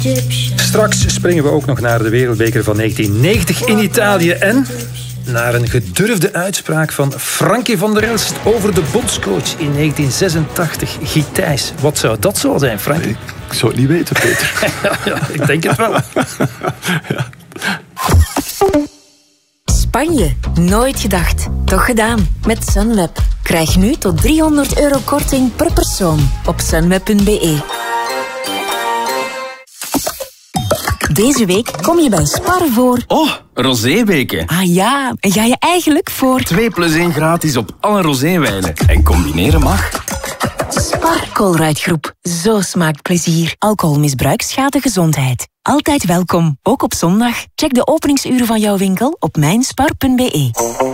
Straks springen we ook nog naar de Wereldbeker van 1990 in Italië en naar een gedurfde uitspraak van Frankie van der Elst over de bondscoach in 1986, Guy Thys. Wat zou dat zo zijn, Frankie? Ik zou het niet weten, Peter. Ja, ik denk het wel. Ja. Spanje. Nooit gedacht. Toch gedaan. Met Sunweb. Krijg nu tot €300 korting per persoon op sunweb.be. Deze week kom je bij Spar voor... Oh, roséweken. Ah ja, en ga je eigenlijk voor... 2+1 gratis op alle roséwijnen. En combineren mag. Spar Colruyt Groep. Zo smaakt plezier. Alcoholmisbruik schaadt gezondheid. Altijd welkom, ook op zondag. Check de openingsuren van jouw winkel op mijnspar.be.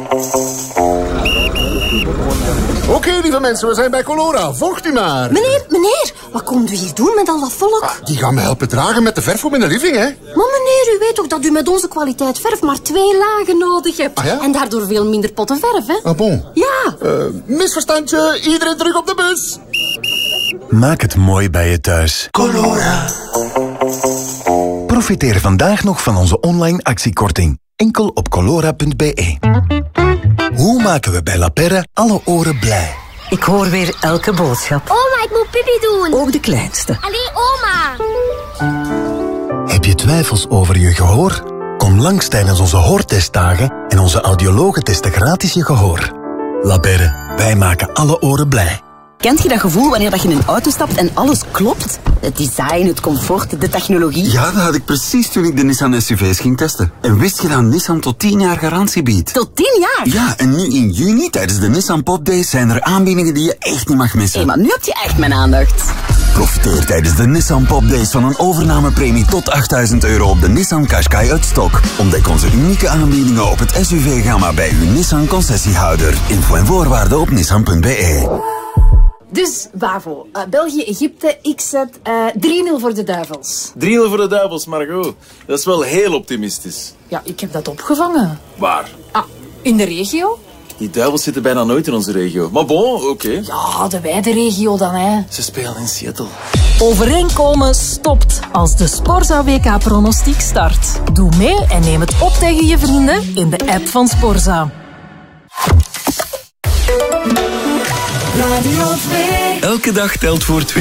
Oké, lieve mensen, we zijn bij Colora. Volgt u maar. Meneer, wat komt u hier doen met al dat volk? Die gaan me helpen dragen met de verf voor mijn living, hè? Maar meneer, u weet toch dat u met onze kwaliteit verf maar 2 lagen nodig hebt? Ah, ja? En daardoor veel minder potten verf, hè? Ah, bon. Ja. Misverstandje. Iedereen terug op de bus. Maak het mooi bij je thuis. Colora. Profiteer vandaag nog van onze online actiekorting. Enkel op colora.be. Hoe maken we bij La Perre alle oren blij? Ik hoor weer elke boodschap. Oma, ik moet pipi doen. Ook de kleinste. Allee, oma. Heb je twijfels over je gehoor? Kom langs tijdens onze hoortestdagen en onze audiologen testen gratis je gehoor. La Perre, wij maken alle oren blij. Kent je dat gevoel wanneer je in een auto stapt en alles klopt? Het design, het comfort, de technologie. Ja, dat had ik precies toen ik de Nissan SUV's ging testen. En wist je dat Nissan tot 10 jaar garantie biedt? Tot 10 jaar? Ja, en nu in juni tijdens de Nissan Pop Days zijn er aanbiedingen die je echt niet mag missen. Maar nu heb je echt mijn aandacht. Profiteer tijdens de Nissan Pop Days van een overnamepremie tot €8.000 op de Nissan Qashqai uit stok. Ontdek onze unieke aanbiedingen op het SUV-gamma bij uw Nissan concessiehouder. Info en voorwaarden op nissan.be. Dus, Bavo, België-Egypte, ik zet 3-0 voor de Duivels. 3-0 voor de Duivels, Margot. Dat is wel heel optimistisch. Ja, ik heb dat opgevangen. Waar? Ah, in de regio? Die Duivels zitten bijna nooit in onze regio. Maar bon, oké. Ja, de wijde regio dan, hè. Ze spelen in Seattle. Overeenkomen stopt als de Sporza WK-pronostiek start. Doe mee en neem het op tegen je vrienden in de app van Sporza. Elke dag telt voor 2.